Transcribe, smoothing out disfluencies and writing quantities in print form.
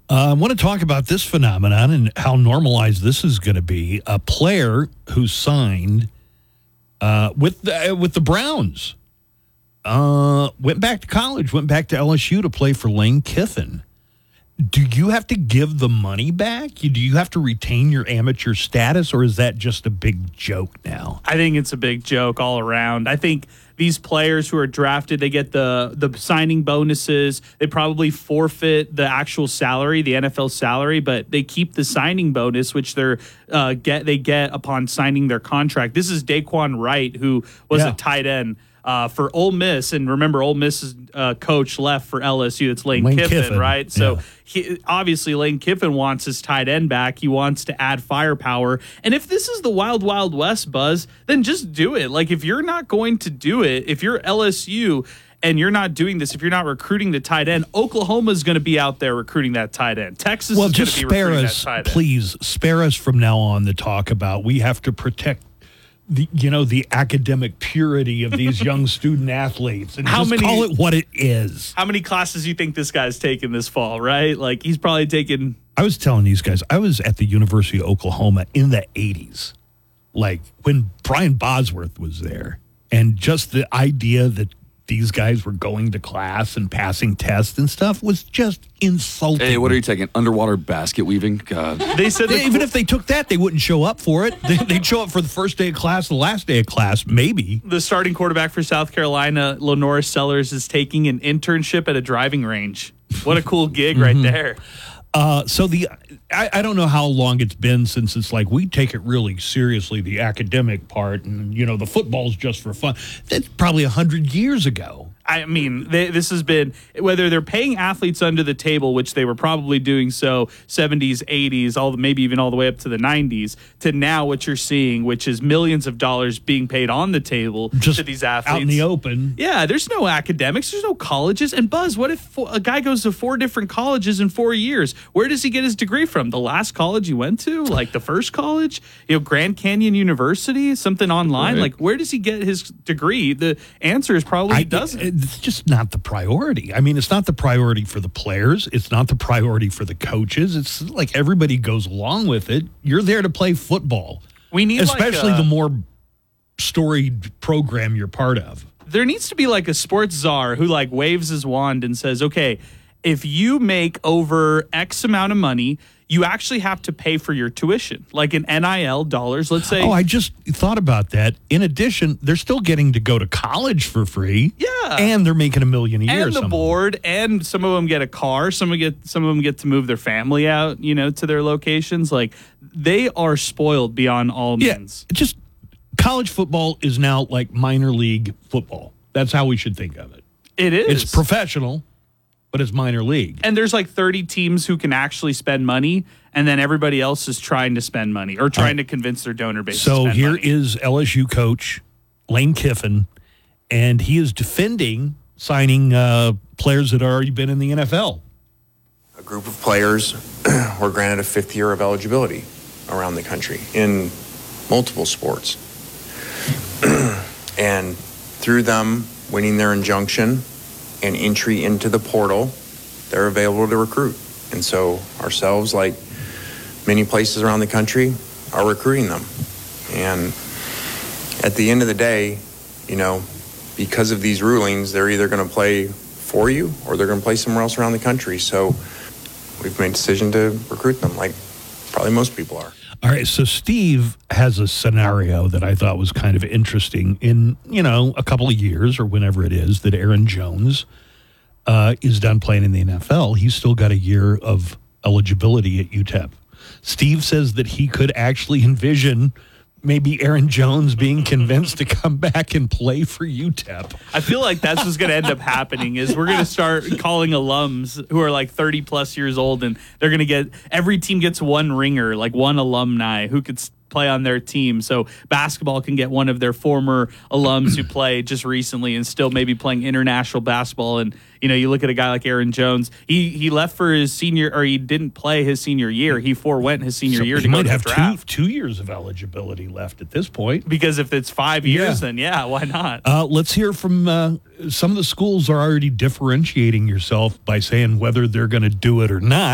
I want to talk about this phenomenon and how normalized this is going to be. A player who signed with the Browns went back to college, went back to LSU to play for Lane Kiffin. Do you have to give the money back? Do you have to retain your amateur status, or is that just a big joke now? I think it's a big joke all around. I think these players who are drafted, they get the signing bonuses. They probably forfeit the actual salary, the NFL salary, but they keep the signing bonus, which they get upon signing their contract. This is Daquan Wright, who was a tight end for Ole Miss, and remember, Ole Miss's coach left for LSU. It's Lane Kiffin, right? So obviously, Lane Kiffin wants his tight end back. He wants to add firepower. And if this is the wild, wild west, Buzz, then just do it. Like, if you're not going to do it, if you're LSU and you're not doing this, if you're not recruiting the tight end, Oklahoma's going to be out there recruiting that tight end. Texas is going to be recruiting that tight end. Please spare us from now on the talk about we have to protect the academic purity of these young student athletes, and call it what it is. How many classes do you think this guy's taken this fall, right? Like, he's probably taken... I was telling these guys, I was at the University of Oklahoma in the 80s, like when Brian Bosworth was there, and just the idea that these guys were going to class and passing tests and stuff was just insulting. Hey, what are you taking? Underwater basket weaving? God. They said even if they took that, they wouldn't show up for it. They'd show up for the first day of class, the last day of class, maybe. The starting quarterback for South Carolina, Lenora Sellers, is taking an internship at a driving range. What a cool gig right there. I don't know how long it's been since it's like we take it really seriously, the academic part, and the football's just for fun. That's probably 100 years ago. I mean, this has been, whether they're paying athletes under the table, which they were probably doing so 70s, 80s, maybe even all the way up to the 90s, to now what you're seeing, which is millions of dollars being paid on the table just to these athletes. Out in the open. Yeah, there's no academics, there's no colleges. And Buzz, what if a guy goes to 4 different colleges in 4 years? Where does he get his degree from? The last college he went to? Like the first college? Grand Canyon University? Something online? Right. Like, where does he get his degree? The answer is probably he doesn't. It's just not the priority. I mean, it's not the priority for the players. It's not the priority for the coaches. It's like everybody goes along with it. You're there to play football. We need especially the more storied program you're part of. There needs to be like a sports czar who waves his wand and says, okay, if you make over X amount of money, you actually have to pay for your tuition, like in NIL dollars, let's say. Oh, I just thought about that. In addition, they're still getting to go to college for free. Yeah. And they're making $1 million a year. And the board, and some of them get a car. Some of them get to move their family out, to their locations. Like, they are spoiled beyond all means. Just college football is now like minor league football. That's how we should think of it. It is. It's professional, but it's minor league. And there's 30 teams who can actually spend money, and then everybody else is trying to spend money or trying to convince their donor base to spend money. So here is LSU coach Lane Kiffin, and he is defending signing players that have already been in the NFL. A group of players were granted a 5th year of eligibility around the country in multiple sports. And through them winning their injunction and entry into the portal, they're available to recruit. And so ourselves, like many places around the country, are recruiting them. And at the end of the day, because of these rulings, they're either going to play for you or they're going to play somewhere else around the country. So we've made a decision to recruit them, like probably most people are. All right, so Steve has a scenario that I thought was kind of interesting. In, a couple of years or whenever it is that Aaron Jones is done playing in the NFL, he's still got a year of eligibility at UTEP. Steve says that he could actually envision maybe Aaron Jones being convinced to come back and play for UTEP. I feel like that's what's going to end up happening is we're going to start calling alums who are 30 plus years old, and they're going to every team gets one ringer, one alumni who could play on their team. So basketball can get one of their former alums who played just recently and still maybe playing international basketball. And, you look at a guy like Aaron Jones, he left for his senior, or he didn't play his senior year. He forewent his senior year to go to the draft. He might have two years of eligibility left at this point. Because if it's 5 years, then why not? Let's hear from some of the schools are already differentiating yourself by saying whether they're going to do it or not.